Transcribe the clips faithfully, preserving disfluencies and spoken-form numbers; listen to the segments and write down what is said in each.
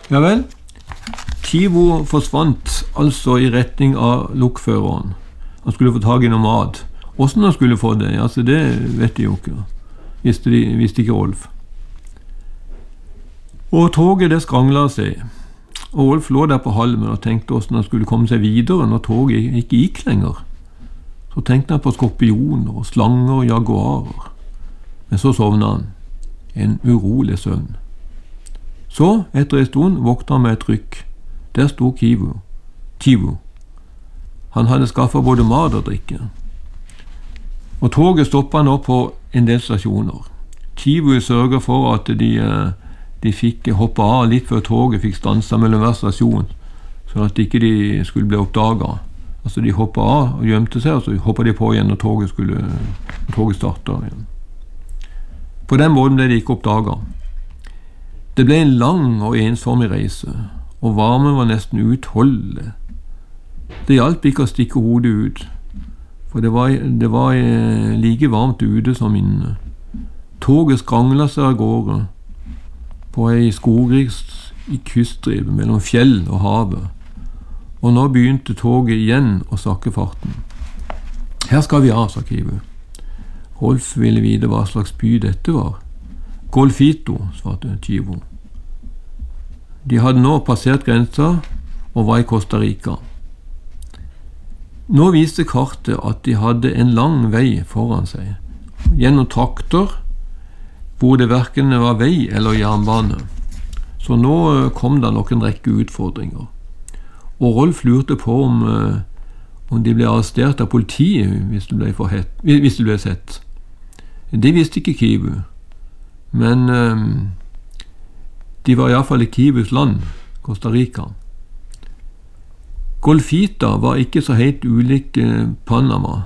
Ja vel, Kivo forsvant altså i retning av lokføreren. Han skulle få tag i noe mat. Hvordan han skulle få det, altså det vet de jo ikke. Visste, de, visste ikke Rolf. Og toget det skranglet seg. Og Rolf lå der på halmen og tenkte hvordan han skulle komme seg videre når toget ikke gikk lenger. Så tenkte han på skorpioner og slanger og jaguarer. Men så sovnet han. En urolig søvn. Så, etter en stund, våknet han med et rykk. Der sto Kivo. Kivo. Han hadde skaffet både mat og drikke. Og toget stoppet nå på en del stasjoner. Kivo sørget for at de, de fikk hoppe av litt før toget fikk stanset mellom hver stasjon, sånn at ikke de skulle bli oppdaget. Altså de hoppet av og gjemte seg, og så hoppet de på igjen når toget, skulle, når toget startet igjen. På den måten ble de ikke oppdaget. Det ble en lang og ensformig reise, og varmen var nesten uutholdelig. Det hjalp ikke å stikke hodet ut, for det var, det var like varmt ute som inne. Toget skranglet seg av gårde på ei skogrik i kyststripe mellom fjell og havet, og nå begynte toget igjen å sakke farten. Her skal vi av, sa Kivo. Rolf ville vite hva slags by dette var. Golfito, svarte Kivo. De hadde nå passert grensa og var i Costa Rica. Nå viste kartet at de hadde en lang vei foran seg, gjennom trakter hvor det hverken var vei eller jernbane. Så nå kom det nok en rekke utfordringer. Og Rolf lurte på om, om de ble arrestert av politiet hvis det ble, forhet, hvis det ble sett. Det visste ikke Kivo, men um, de var i hvert fall i Kivos land, Costa Rica. Golfita var ikke så helt ulik eh, Panama.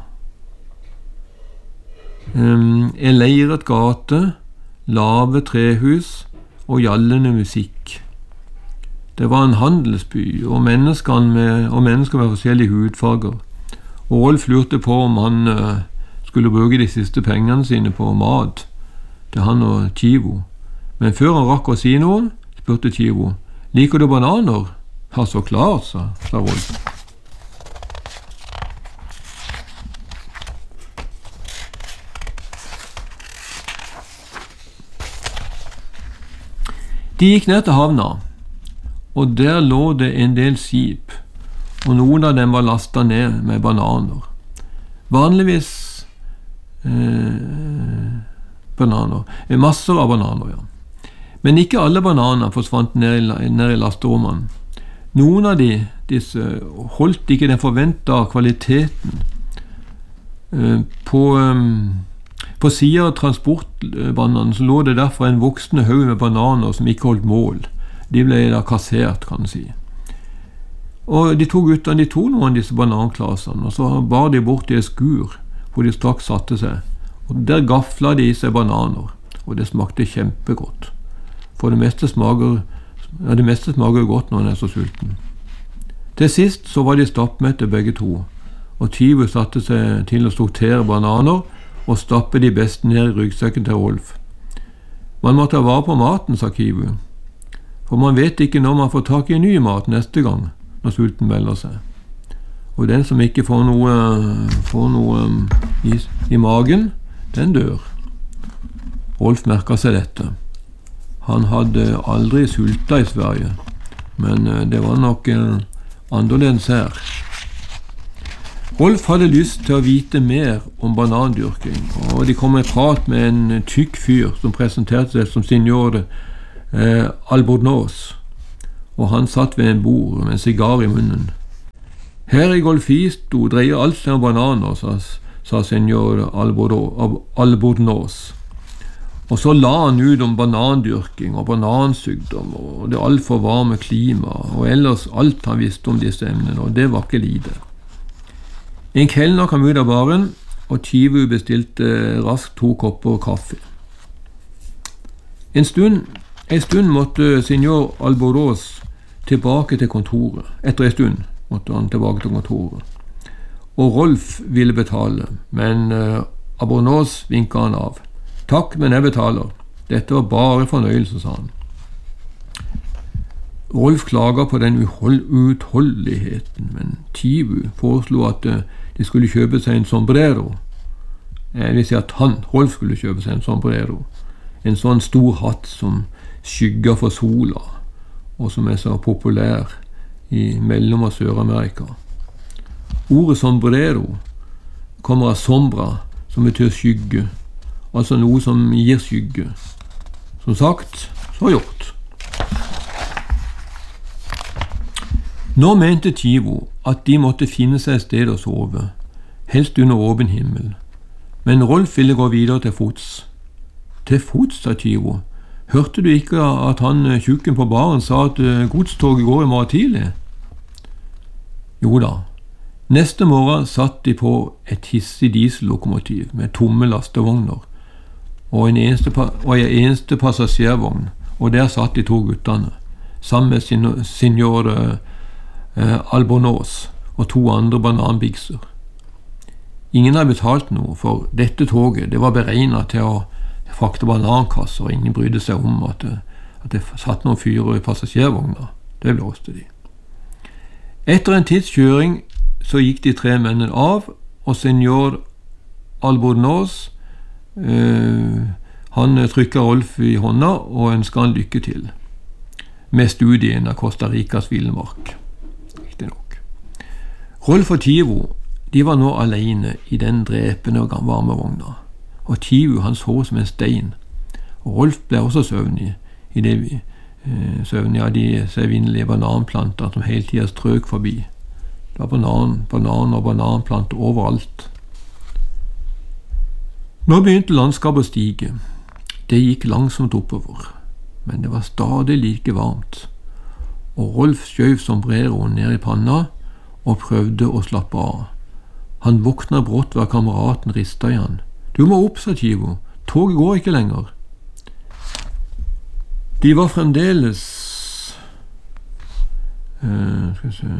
Um, en leiret gate, lave trehus og gjallende musikk. Det var en handelsby, og mennesker med, og mennesker med forskjellige hudfarger. Og Rolf lurte på om han uh, skulle bruke de siste pengene sine på mat til han og Kivo. Men før han rakk å si noe, spurte Kivo, liker du bananer? Ja, så klart, sa, sa Rolf. De gikk ned til havna, og der lå det en del skip, og noen av dem var lastet ned med bananer. Vanligvis eh, bananer, masser av bananer, ja. Men ikke alle bananer forsvant ned i, ned i lasterommene. Noen av de, disse holdt ikke den forventede kvaliteten. Eh, på, eh, på siden av transportbanene så lå det derfor en voksende haug med bananer som ikke holdt mål. De ble da kassert, kan man si. Og de to guttene, de tog noen av disse bananklasene, og så bar de bort i et skur, hvor de straks satte seg. Og der gaflet de i seg bananer, og det smakte kjempegodt. For det meste smaker, ja, det meste smaker godt når en er så sulten. Til sist så var de stappmette begge to, og Kivo satte seg til å sortere bananer og stappe de beste ned i ryggsekken til Rolf. Man må ta vare på maten, sa Kivo, for man vet ikke når man får tak i ny mat neste gang, når sulten melder seg. Og den som ikke får noe, får noe i, i magen, den dør. Rolf merket seg dette. Han hadde aldri sultet i Sverige, men det var nok annerledes her. Rolf hadde lyst til å vite mer om banandyrking, og de kom i prat med en tykk fyr som presenterte seg som signor eh, Albornoz, og han satt ved en bord med en sigar i munnen. Her i Golfito dreier alt seg om bananer, sa, sa signor Albornoz. Og så la han ut om banandyrking og banansykdom og det altfor varme klima, og ellers alt han visste om disse emnene, og det var ikke lite. En kelner kom ut av baren, og Kivo bestilte raskt to kopper kaffe. En stund, en stund måtte signor Albornoz tilbake til kontoret. Etter en stund måtte han tilbake til kontoret. Og Rolf ville betale, men uh, Albornoz vinket han av. Takk, men jeg betaler. Dette var bare fornøyelse, sa han. Rolf klaget på den utholdeligheten, men Tivu foreslo at de skulle kjøpe seg en sombrero. Jeg vil si at han, Rolf, skulle kjøpe seg en sombrero. En sånn stor hatt som skygger for sola, og som er så populær i Mellom- og Sør-Amerika. Ordet sombrero kommer av sombra, som betyr skygge, altså noe som gir skygge. Som sagt, så gjort. Nå mente Tivu at de måtte finne seg et sted å sove, helst under åpen himmel. Men Rolf ville gå videre til fots. Til fots, sa Tivu. Hørte du ikke at han tjukken på baren sa at godstoget går i morgen tidlig? Jo da. Neste morgen satt de på et hissig diesellokomotiv med tomme lastevogner og en eneste, og en eneste passasjervogn, og der satt de to guttene, sammen med signor eh, Albornoz og to andre bananbikser. Ingen har betalt noe, for dette toget det var beregnet til å frakte banankasser, og ingen brydde seg om at det, at det satt noen fyrer i passasjervogner. Det blåste de. Etter en tids kjøring så gikk de tre mennene av, og signor Albornoz Uh, han trykket Rolf i hånda og ønsket han lykke til med studien av Costa Ricas villmark. Riktig nok. Rolf og Tivu de var nå alene i den drepende og varme vogna, og Tivu han så som en stein, og Rolf ble også søvnig i det uh, søvnig av de sevinnelige bananplanter som hele tiden strøk forbi. Det var banan, banan og bananplanter overalt. Nå begynte landskapet å stige. Det gikk langsomt oppover, men det var stadig like varmt, og Rolf skjøv sombreroen ned i panna og prøvde å slappe av. Han våkna brått ved kameraten rista i han. Du må opp, sa Tivu. Toget går ikke lenger. De var fremdeles uh, skal vi se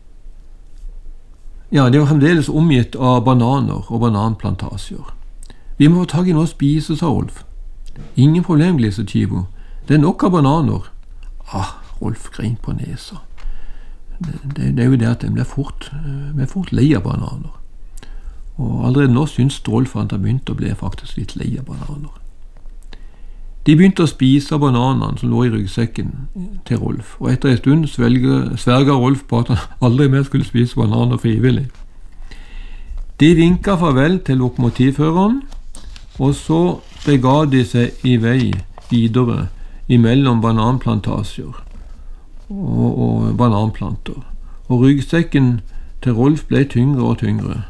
Ja, de var fremdeles omgitt av bananer og bananplantasjer. Vi må få tak i noe å spise, sa Rolf. Ingen problem, gliser Tivu. Det er nok av bananer. Ah, Rolf grein på nesa. Det, det, det er jo det at de ble fort, ble fort lei av bananer. Og allerede nå syntes Rolf at han begynte å bli faktisk litt lei av bananer. De begynte å spise av bananene som lå i ryggsekken til Rolf, og etter en stund sverget Rolf på at han aldri mer skulle spise bananer frivillig. De vinket farvel til lokomotivføreren, og så bega de seg i vei videre imellom bananplantasjer og, og bananplanter, og ryggsekken til Rolf ble tyngre og tyngre.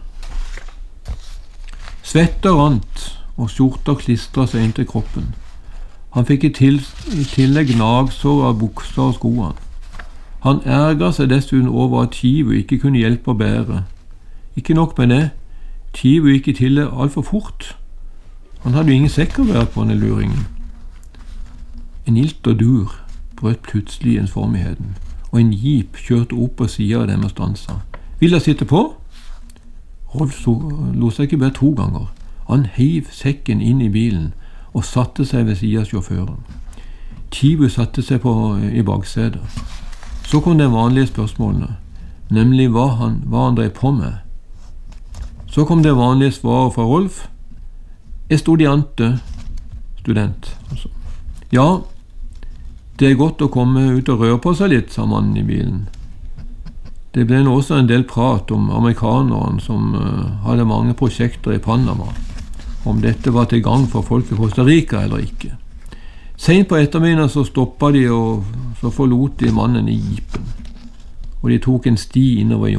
Svetta rant, og skjorta klistret seg inn til kroppen. Han fikk i, til, i tillegg gnagsår av bukser og skoene. Han erget seg dessuten over at Tivu ikke kunne hjelpe å bære. Ikke nok med det, Tivu gikk i tillegg alt for fort. Han hadde jo ingen sekk å bære på denne luringen. En ilt og dur brøt plutselig ensformigheten, og en jeep kjørte opp på siden av dem og stansa. Vil dere sitte på? Rolf lo seg ikke bare to ganger. Han heiv sekken inn i bilen og satte seg ved siden av sjåføren. Tivu satte seg på i baksetet. Så kom de vanlige spørsmålene, nemlig hva han, hva han drev på med. Så kom det vanlige svaret fra Rolf. Estudiante, student. Altså. Ja, det er godt å komme ut og røre på seg litt, sa mannen i bilen. Det ble nå også en del prat om amerikaneren som uh, hadde mange prosjekter i Panama, om dette var til gang for folk i Costa Rica eller ikke. Sent på ettermiddagen så stoppet de, og så forlot de mannen i jeepen, og de tok en sti innover i